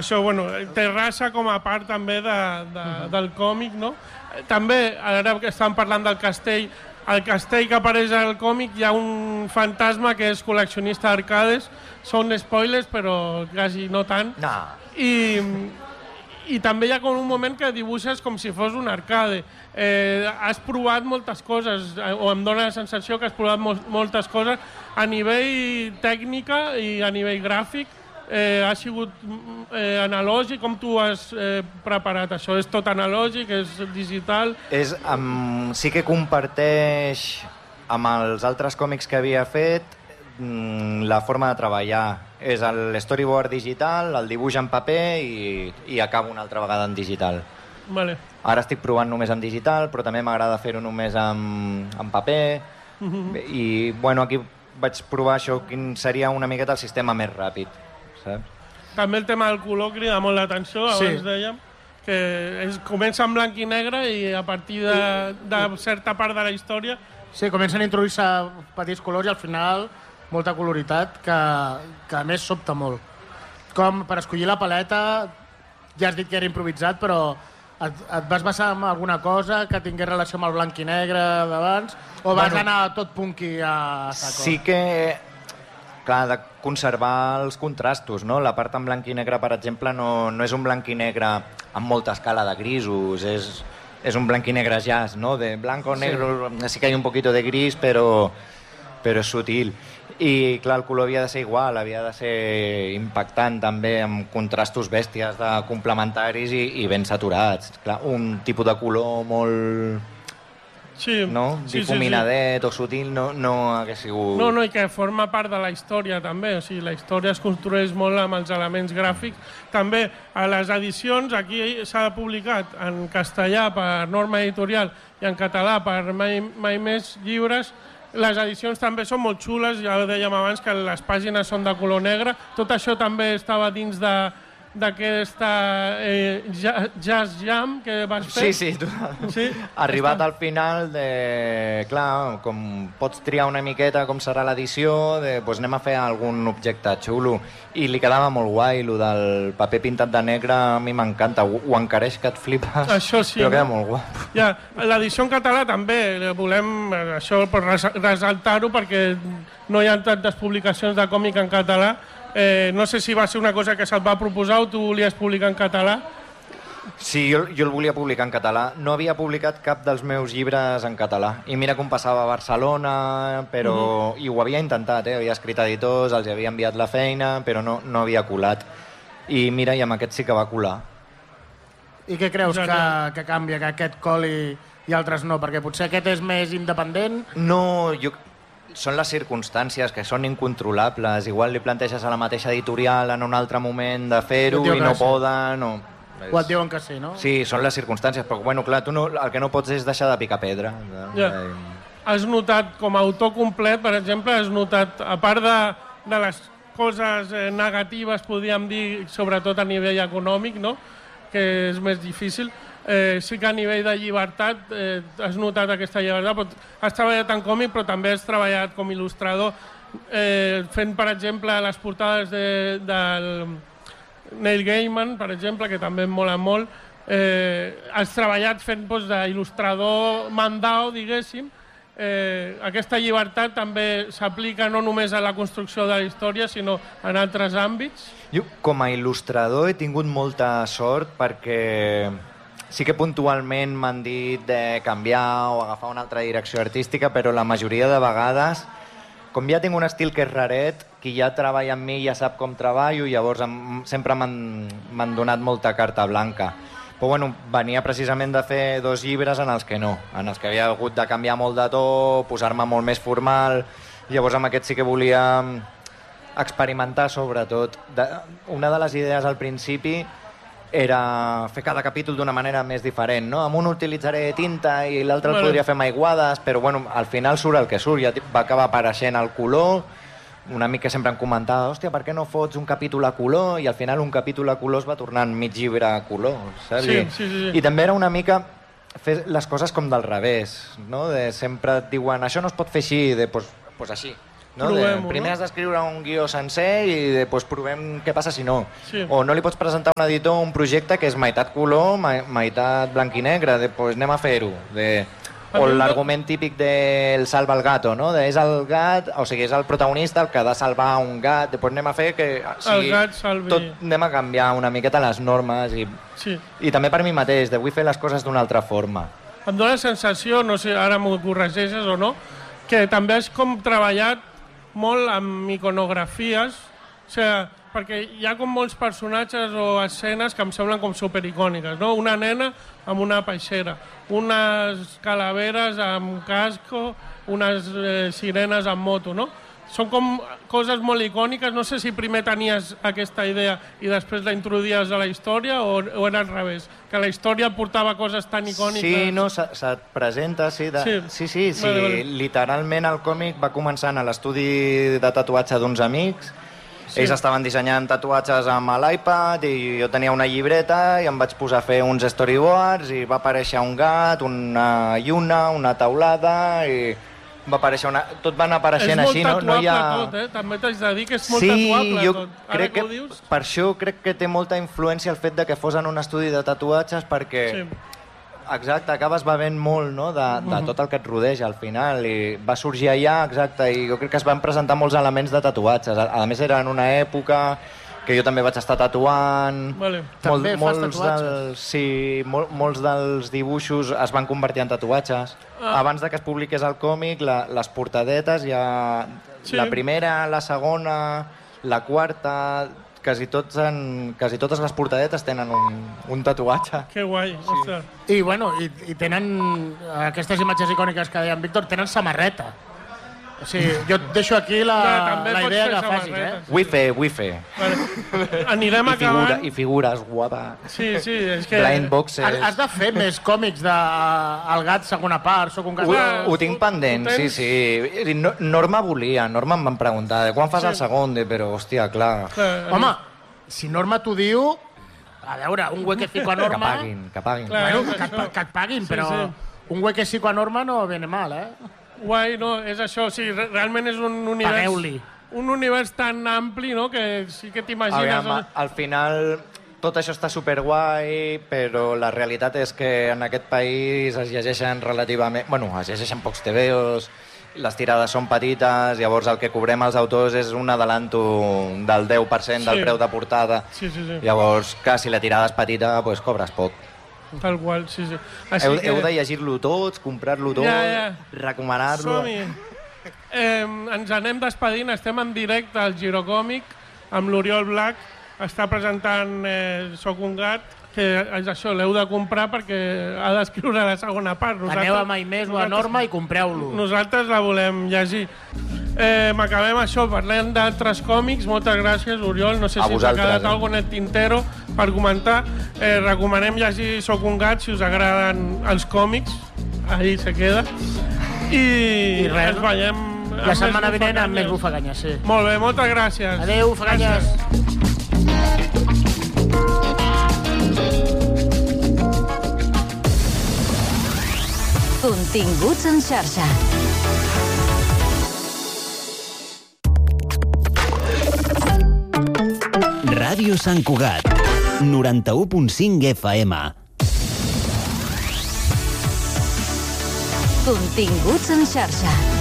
Això, bueno, té raça com a part també del còmic, no? També, ara que estàvem parlant del castell, al castell que apareix al còmic hi ha un fantasma que és col·leccionista d'arcades. Són spoilers, però quasi no tant. No. I també hi ha com un moment que dibuixes com si fos un arcade. Has provat moltes coses, o em dóna la sensació que has provat moltes coses a nivell tècnica i a nivell gràfic. Ha sigut analògic? Com tu has preparat això? És tot analògic? És digital? Sí que comparteix amb els altres còmics que havia fet la forma de treballar. És l'storyboard digital, el dibuix en paper i acabo una altra vegada en digital. Vale. Ara estic provant només en digital, però també m'agrada fer-ho només en paper. I bueno, aquí vaig provar això, quin seria una miqueta el sistema més ràpid, saps? També el tema del color crida molt l'atenció, abans dèiem, que comença en blanc i negre i a partir de certa part de la història... Sí, comencen a introduir-se petits colors i al final molta coloritat que a més sobta molt. Com per escollir la paleta, ja has dit que era improvisat, però et vas basar en alguna cosa que tingués relació amb el blanc i negre d'abans o vas anar tot punky a saco? Sí que, clar, de conservar els contrastos, no? La part en blanc i negre, per exemple, no és un blanc i negre amb molta escala de grisos, és un blanc i negre jazz, ¿no? De blanco o negro, sí que hay un poquito de gris, pero és sutil. I, clar, el color havia de ser igual, havia de ser impactant també, amb contrastos bèsties de complementaris i ben saturats. Clar, un tipus de color molt... Sí, no? Difuminadet o sutil no hagués sigut... No, i que forma part de la història també, o sigui, la història es construeix molt amb els elements gràfics. També a les edicions, aquí s'ha publicat en castellà per Norma Editorial i en català per Mai Més Llibres. Les edicions també són molt xules, ja ho dèiem abans que les pàgines són de color negre. Tot això també estava dins d'aquesta Jazz Jam que vas fer. Sí. Arribat al final, clar, com pots triar una miqueta com serà l'edició, doncs anem a fer algun objecte xulo. I li quedava molt guai, el del paper pintat de negre, a mi m'encanta, ho encareix que et flipes, això sí, però queda molt guapo. Ja, l'edició en català també, volem això per ressaltar-ho perquè no hi ha tantes publicacions de còmic en català. No sé si va ser una cosa que se't va proposar o tu volies publicar en català. Sí, jo el volia publicar en català. No havia publicat cap dels meus llibres en català. I mira com passava a Barcelona, però... I ho havia intentat, havia escrit editors, els havia enviat la feina, però no havia colat. I mira, i amb aquest sí que va colar. I què creus que canvia, que aquest coli i altres no? Perquè potser aquest és més independent? No, són les circumstàncies que són incontrolables. Igual li planteges a la mateixa editorial en un altre moment de fer-ho i no poden... O et diuen que sí, no? Sí, són les circumstàncies, però bueno, clar, tu el que no pots és deixar de picar pedra. Has notat, com a autor complet, per exemple, has notat, a part de les coses negatives, podríem dir, sobretot a nivell econòmic, no? Que és més difícil, sí que a nivell de llibertat has notat aquesta llibertat. Has treballat en còmic, però també has treballat com a il·lustrador, fent, per exemple, les portades del Neil Gaiman, per exemple, que també em mola molt. Has treballat fent d'il·lustrador mandao, diguéssim. Aquesta llibertat també s'aplica no només a la construcció de la història, sinó en altres àmbits. Jo, com a il·lustrador, he tingut molta sort perquè sí que puntualment m'han dit de canviar o agafar una altra direcció artística, però la majoria de vegades, com ja tinc un estil que és raret, qui ja treballa amb mi ja sap com treballo, llavors sempre m'han donat molta carta blanca. Però bueno, venia precisament de fer 2 llibres en els que no, en els que havia hagut de canviar molt de to, posar-me molt més formal, llavors amb aquest sí que volia experimentar sobretot. Una de les idees al principi era fer cada capítol d'una manera més diferent, no? Amb un utilitzaré tinta i l'altre el podria fer amb aiguades, però bueno, al final surt el que surt, ja va acabar apareixent el color, una mica sempre em comentava, hòstia, per què no fots un capítol a color? I al final un capítol a color es va tornant mig llibre a color, saps? Sí. I també era una mica fer les coses com del revés, no? Sempre et diuen, això no es pot fer així, doncs així. No? Primer has d'escriure un guió sencer i després provem què passa si no. Sí. O no li pots presentar a un editor un projecte que és meitat color, meitat blanc i negre, doncs anem a fer-ho. O l'argument típic del salva el gato, no? És el gat, o sigui, és el protagonista el que ha de salvar un gat, després anem a fer que el gat salvi. Tot anem a canviar una miqueta les normes i també per mi mateix, de vull fer les coses d'una altra forma. Em dóna la sensació, no sé, ara m'ho corregeixes o no, que també has com treballat molt amb iconografies, o sigui, perquè hi ha com molts personatges o escenes que em semblen com supericòniques, no? Una nena amb una peixera, unes calaveres amb casco, unes sirenes amb moto, no? Són com coses molt icòniques. No sé si primer tenies aquesta idea i després la introduïes a la història o era al revés, que la història portava coses tan icòniques. Sí, no, se't presenta, sí. Sí. Vale. Literalment el còmic va començant a l'estudi de tatuatge d'uns amics. Sí. Ells estaven dissenyant tatuatges amb l'iPad i jo tenia una llibreta i em vaig posar a fer uns storyboards i va aparèixer un gat, una lluna, una taulada i va aparèixer tot va anar apareixent així. És molt tatuable tot, també t'haig de dir que és molt tatuable tot. Sí, crec que per això crec que té molta influència el fet de que fos en un estudi de tatuatges perquè... Sí. Exacte, acabes bevent molt, no?, de tot el que et rodeja al final i va sorgir allà, exacte, i jo crec que es van presentar molts elements de tatuatges. A més era en una època que jo també vaig estar tatuant. Vale. També fas tatuatges? Molts dels dibuixos es van convertir en tatuatges. Abans de que es publiqués el còmic, les portadetes ja... Sí. La primera, la segona, la quarta... Quasi totes les portadetes tenen un tatuatge. Que guai, ostres. I, bueno, i tenen aquestes imatges icòniques que deia en Víctor, tenen samarreta. O sigui, jo et deixo aquí la idea que facis, Vull fer. Vale. Anirem acabant. I figures, guapa. Sí, és que... Blind boxes. Has de fer més còmics de El gat, segona part, Soc un gat. Ho tinc pendent, sí. Norma em van preguntar, quan fas el segon? Però, hòstia, clar. Home, si Norma t'ho diu... A veure, un huequecito a Norma... Que paguin. Bueno, que et paguin, però un huequecito a Norma no viene mal, Guai, no, és això, sí, realment és un univers... Pagueu-li. Un univers tan ampli, no?, que sí que t'imagines... Al final, tot això està superguai, però la realitat és que en aquest país es llegeixen relativament... Bueno, es llegeixen pocs tebeos, les tirades són petites, llavors el que cobrem els autors és un adelanto del 10% del preu de portada. Sí. Llavors, que si la tirada és petita, doncs cobres poc. Tal qual, sí. Heu de llegir-lo tots, comprar-lo tot, recomanar-lo... Som-hi. Ens anem despedint, estem en directe al Girocòmic amb l'Oriol Black, està presentant Soc un gat, que és això, l'heu de comprar perquè ha d'escriure la segona part. Aneu a Mai Més o a Norma i compreu-lo. Nosaltres la volem llegir. M'acabem això, parlem d'altres còmics. Moltes gràcies, Oriol. No sé si t'ha quedat alguna cosa tintero per comentar. Recomanem llegir Soc un gat, si us agraden els còmics. Ahí se queda. I res, veiem... La setmana vinent amb més bufaganyes, sí. Molt bé, moltes gràcies. Adéu, bufaganyes. Continguts en xarxa. Ràdio Sant Cugat, 91.5 FM. Continguts en xarxa.